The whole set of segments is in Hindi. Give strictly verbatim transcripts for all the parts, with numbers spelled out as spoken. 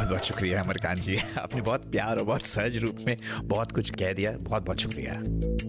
बहुत शुक्रिया अमरकांत जी, आपने बहुत प्यार और बहुत सहज रूप में बहुत कुछ कह दिया, बहुत बहुत शुक्रिया।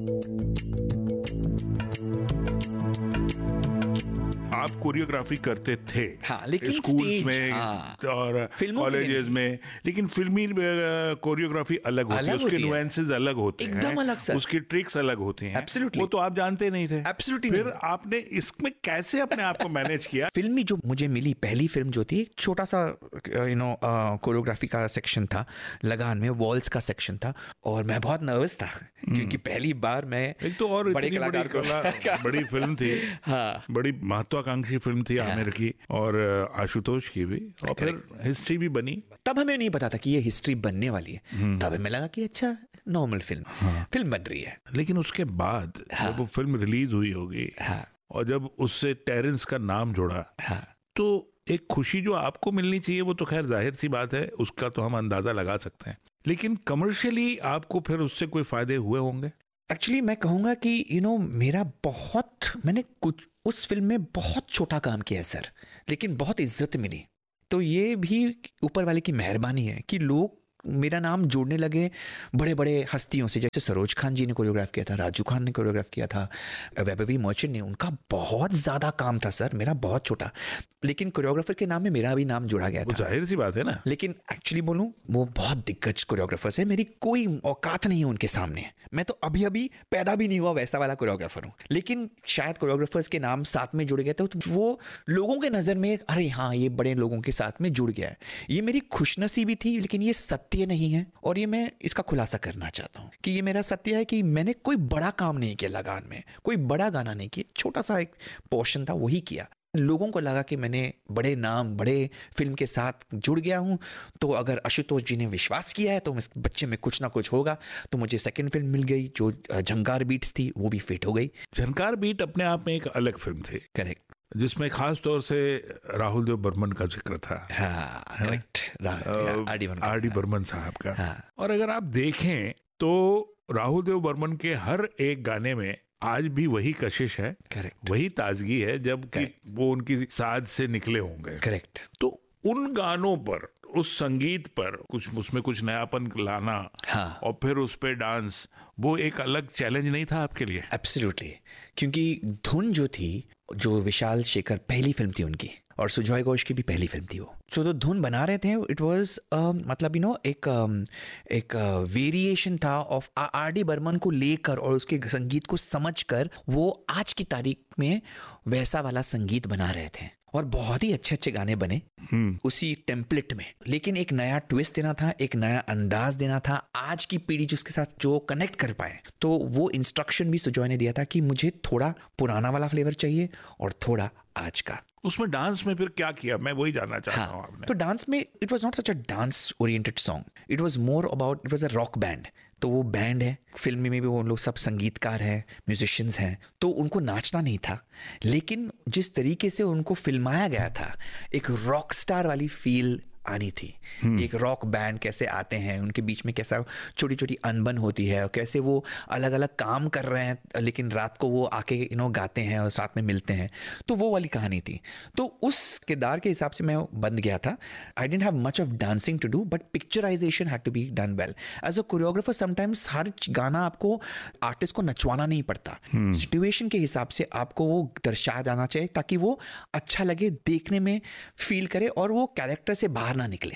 आप कोरियोग्राफी करते थे हाँ, लेकिन स्कूल्स स्टेज, में हाँ, और कॉलेजेस में, लेकिन फिल्मी कोरियोग्राफी अलग होती है, उसके नुएंसेस अलग होते हैं, एकदम अलग सर, उसकी ट्रिक्स अलग होती हैं। Absolutely. वो तो आप जानते नहीं थे। Absolutely फिर नहीं। आपने इसमें कैसे अपने आप को मैनेज किया? फिल्मी जो मुझे मिली पहली फिल्म जो थी, छोटा सा यू नो कोरियोग्राफी का सेक्शन था, लगान में वॉल्स का सेक्शन था, और मैं बहुत नर्वस था क्योंकि पहली बार मैं एक तो और बड़े इतनी बड़ी कला, बड़ी फिल्म थी, हाँ, बड़ी महत्वाकांक्षी फिल्म थी, आमिर की और आशुतोष की भी, और फिर हिस्ट्री भी बनी। तब हमें नहीं पता था कि ये हिस्ट्री बनने वाली है, तब हमें लगा कि अच्छा नॉर्मल फिल्म, हाँ, फिल्म बन रही है। लेकिन उसके बाद हाँ, जब वो फिल्म रिलीज हुई होगी, हाँ, और जब उससे टेरेंस का नाम जुड़ा, हाँ, तो एक खुशी जो आपको मिलनी चाहिए वो तो खैर जाहिर सी बात है, उसका तो हम अंदाजा लगा सकते हैं, लेकिन कमर्शियली आपको फिर उससे कोई फायदे हुए होंगे? एक्चुअली मैं कहूँगा कि यू नो मेरा बहुत, मैंने कुछ उस फिल्म में बहुत छोटा काम किया है सर, लेकिन बहुत इज्जत मिली। तो ये भी ऊपर वाले की मेहरबानी है कि लोग मेरा नाम जोड़ने लगे बड़े बड़े हस्तियों से, जैसे सरोज खान जी ने कोरियोग्राफ किया था, राजू खान ने कोरियोग्राफ किया था, वैभवी मर्चेंट ने, उनका बहुत ज़्यादा काम था सर, मेरा बहुत छोटा, लेकिन कोरियोग्राफर के नाम में मेरा भी नाम जोड़ा गया था। जाहिर सी बात है ना। लेकिन एक्चुअली बोलूं, वो बहुत दिग्गज कोरियोग्राफर्स है, मेरी कोई औकात नहीं है उनके सामने, मैं तो अभी अभी पैदा भी नहीं हुआ वैसा वाला कोरियोग्राफर हूँ, लेकिन शायद कोरियोग्राफर्स के नाम साथ में जुड़ गए थे, तो वो लोगों के नज़र में अरे हाँ ये बड़े लोगों के साथ में जुड़ गया है। ये मेरी खुशनसीबी थी, लेकिन ये सत्य नहीं है, और ये मैं इसका खुलासा करना चाहता हूँ कि ये मेरा सत्य है कि मैंने कोई बड़ा काम नहीं किया लगान में, कोई बड़ा गाना नहीं किया, छोटा सा एक पोर्शन था वही किया। लोगों को लगा कि मैंने बड़े नाम बड़े फिल्म के साथ जुड़ गया हूं, तो अगर आशुतोष जी ने विश्वास किया है तो इस बच्चे में कुछ ना कुछ होगा, तो मुझे सेकंड फिल्म मिल गई जो झंकार बीट्स थी, वो भी फिट हो गई। झंकार बीट अपने आप में एक अलग फिल्म थी, करेक्ट, जिसमें खास तौर से राहुल देव बर्मन का जिक्र था। हाँ, करेक्ट, आर डी बर्मन साहब का। हाँ। और अगर आप देखें तो राहुल देव बर्मन के हर एक गाने में आज भी वही कशिश है, करेक्ट, वही ताजगी है, जबकि वो उनकी साज से निकले होंगे। करेक्ट। तो उन गानों पर, उस संगीत पर कुछ, उसमें कुछ नयापन लाना, हाँ, और फिर उस पे डांस, वो एक अलग चैलेंज नहीं था आपके लिए? एब्सोल्युटली, क्योंकि धुन जो थी, जो विशाल शेखर पहली फिल्म थी उनकी, और सुजॉय घोष की भी पहली फिल्म थी वो, जो तो धुन बना रहे थे, इट वाज मतलब यू नो एक uh, एक वेरिएशन uh, था ऑफ आर डी बर्मन को लेकर, और उसके संगीत को समझकर वो आज की तारीख में वैसा वाला संगीत बना रहे थे, और बहुत ही अच्छे अच्छे गाने बने उसी टेम्पलेट में, लेकिन एक नया ट्विस्ट देना था, एक नया अंदाज देना था, आज की पीढ़ी जिसके साथ जो कनेक्ट कर पाए। तो वो इंस्ट्रक्शन भी सुजॉय ने दिया था कि मुझे थोड़ा पुराना वाला फ्लेवर चाहिए और थोड़ा आज का। उसमें डांस में फिर क्या किया, मैं वही जानना चाहता हूँ। हाँ, तो डांस में it was not such a dance oriented song, it was more about, it was a rock band. तो वो बैंड है, फिल्म में भी वो लोग सब संगीतकार हैं, म्यूजिशियंस हैं, तो उनको नाचना नहीं था, लेकिन जिस तरीके से उनको फिल्माया गया था, एक रॉक स्टार वाली फील आनी थी। एक रॉक बैंड कैसे आते हैं, उनके बीच में कैसा छोटी छोटी अनबन होती है, और कैसे वो अलग अलग काम कर रहे हैं, लेकिन रात को वो आके यू नो गाते हैं और साथ में मिलते हैं, तो वो वाली कहानी थी। तो उस किरदार के हिसाब से मैं बन गया था। I didn't have much of dancing to do, but picturisation had to be done well. As a choreographer sometimes हर गाना आपको आर्टिस्ट को नचवाना नहीं पड़ता, सिचुएशन के हिसाब से आपको वो दर्शाया जाना चाहिए ताकि वो अच्छा लगे, देखने में फील करे, और वो कैरेक्टर से बाहर ना निकले।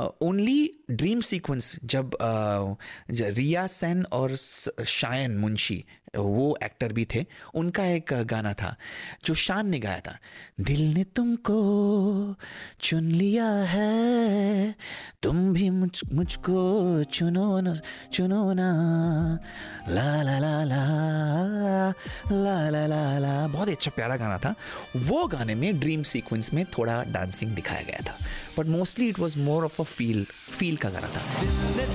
ओनली ड्रीम सीक्वेंस जब uh, रिया सेन और शायन मुंशी, वो एक्टर भी थे, उनका एक गाना था जो शान ने गाया था, दिल ने तुमको चुन लिया है, तुम भी मुझ मुझको चुनो न चुनो ना, ला ला ला ला ला ला ला ला। बहुत अच्छा प्यारा गाना था। वो गाने में ड्रीम सीक्वेंस में थोड़ा डांसिंग दिखाया गया था, but mostly it was more of a feel feel का गाना था।